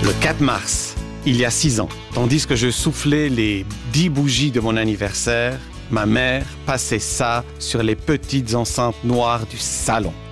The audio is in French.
Le 4 mars, il y a 6 ans, tandis que je soufflais les 10 bougies de mon anniversaire, ma mère passait ça sur les petites enceintes noires du salon.